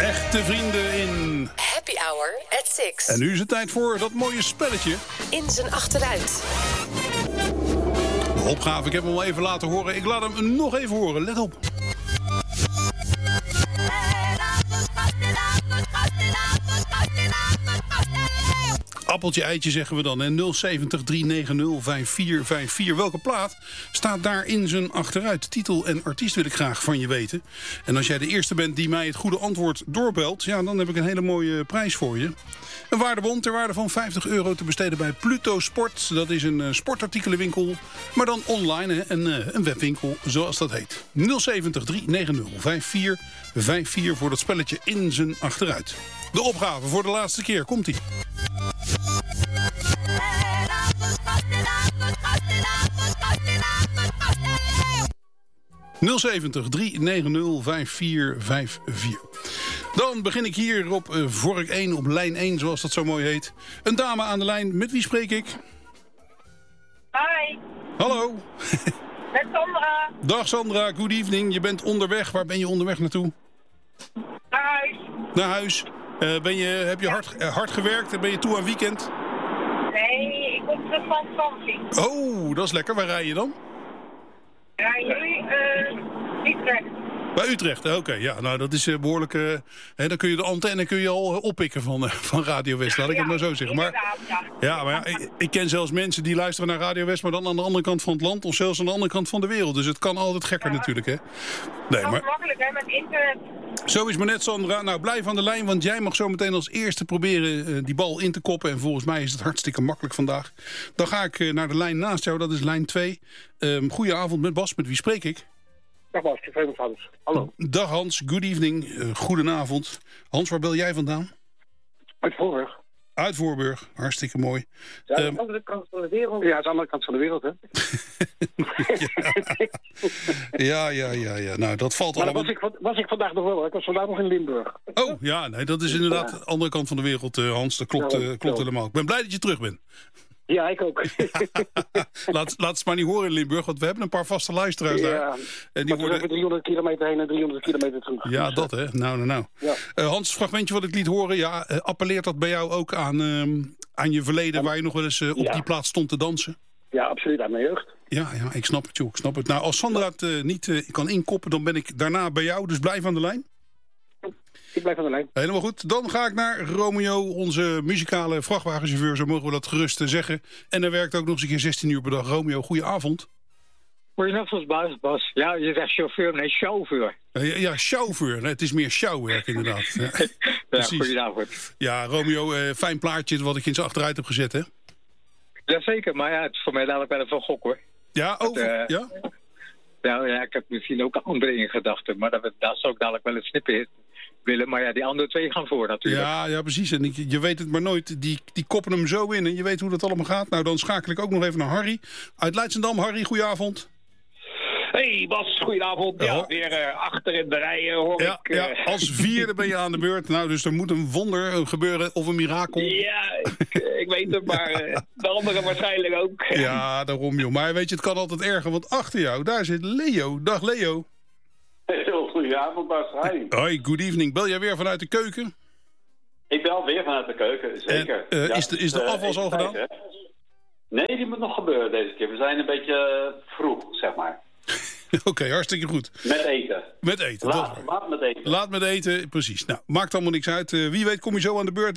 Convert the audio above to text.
Echte vrienden in Happy Hour at 6. En nu is het tijd voor dat mooie spelletje. In zijn achteruit. De opgave, ik heb hem al even laten horen. Ik laat hem nog even horen, let op. Appeltje, eitje zeggen we dan. 070 390 5454. Welke plaat staat daar in zijn achteruit? Titel en artiest wil ik graag van je weten. En als jij de eerste bent die mij het goede antwoord doorbelt, ja, dan heb ik een hele mooie prijs voor je. Een waardebon ter waarde van €50 te besteden bij Pluto Sport. Dat is een sportartikelenwinkel, maar dan online, hè? Een webwinkel, zoals dat heet. 070 390 5454 voor dat spelletje in zijn achteruit. De opgave voor de laatste keer, komt-ie. 070 390 5454. Dan begin ik hier op vork 1, op lijn 1, zoals dat zo mooi heet. Een dame aan de lijn, met wie spreek ik? Hi. Hallo. Met Sandra. Dag Sandra, good evening. Je bent onderweg. Waar ben je onderweg naartoe? Naar huis. Naar huis. Heb je hard gewerkt? Ben je toe aan weekend? Nee, ik kom terug van vakantie. Oh, dat is lekker. Waar rij je dan? Rijden jullie? Utrecht. Bij Utrecht, oké. Ja, nou, dat is behoorlijk... dan kun je de antenne al oppikken van Radio West, laat ik het maar zo zeggen. Maar, maar ik ken zelfs mensen die luisteren naar Radio West, maar dan aan de andere kant van het land of zelfs aan de andere kant van de wereld. Dus het kan altijd gekker natuurlijk, hè? Nee, dat is makkelijk, hè, met internet. Zo is maar net, Sandra. Nou, blijf aan de lijn, want jij mag zo meteen als eerste proberen die bal in te koppen. En volgens mij is het hartstikke makkelijk vandaag. Dan ga ik naar de lijn naast jou, dat is lijn 2. Goedenavond met Bas, met wie spreek ik? Dag Bas, ik ben Hans. Hallo. Dag Hans, good evening, goedenavond. Hans, waar bel jij vandaan? Uit Voorburg. Uit Voorburg, hartstikke mooi. Ja, aan de andere kant van de wereld. Ja, aan de andere kant van de wereld, hè. Ja. Nou, dat valt allemaal... was ik vandaag nog wel, ik was vandaag nog in Limburg. Oh, ja, nee, dat is inderdaad de andere kant van de wereld, Hans. Dat klopt, klopt helemaal. Ik ben blij dat je terug bent. Ja, ik ook. Laat het maar niet horen in Limburg, want we hebben een paar vaste luisteraars daar. En die worden 300 kilometer heen en 300 kilometer terug. Ja, dat hè. Nou. Ja. Hans, het fragmentje wat ik liet horen, ja, appelleert dat bij jou ook aan je verleden, waar je nog wel eens op die plaats stond te dansen? Ja, absoluut, aan mijn jeugd. Ja, ik snap het, joh. Ik snap het. Nou, als Sandra het niet kan inkoppen, dan ben ik daarna bij jou, dus blijf aan de lijn. Ik blijf aan de lijn. Helemaal goed. Dan ga ik naar Romeo, onze muzikale vrachtwagenchauffeur, zo mogen we dat gerust zeggen. En hij werkt ook nog eens een keer 16 uur per dag. Romeo, goedenavond. Goedenavond, Bas. Ja, je zegt chauffeur, nee, chauffeur. Ja, chauffeur. Het is meer sjouwwerk inderdaad. Ja, goedenavond. Ja, Romeo, fijn plaatje wat ik in zijn achteruit heb gezet, hè? Jazeker, maar ja, het is voor mij dadelijk wel even gok, hoor. Ja, ja? Ja, ik heb misschien ook andere in gedachten, maar daar zou ik dadelijk wel een snippen willen. Maar ja, die andere twee gaan voor natuurlijk. Ja, precies. En je weet het maar nooit. Die koppen hem zo in en je weet hoe dat allemaal gaat. Nou, dan schakel ik ook nog even naar Harry. Uit Leidschendam. Harry, goedenavond. Hey Bas, goedenavond. Ja, weer achter in de rij hoor ik. Ja, als vierde ben je aan de beurt. Nou, dus er moet een wonder gebeuren of een mirakel. Ja, ik weet het, maar de anderen waarschijnlijk ook. Ja, daarom joh. Maar weet je, het kan altijd erger, want achter jou, daar zit Leo. Dag Leo. Heel goedenavond Bas, hi. Hoi, good evening. Bel jij weer vanuit de keuken? Ik bel weer vanuit de keuken, zeker. En, is de afwas al gedaan? Nee, die moet nog gebeuren deze keer. We zijn een beetje vroeg, zeg maar. Oké, hartstikke goed. Met eten. Met eten. Laat met eten. Laat met eten, precies. Nou, maakt allemaal niks uit. Wie weet kom je zo aan de beurt.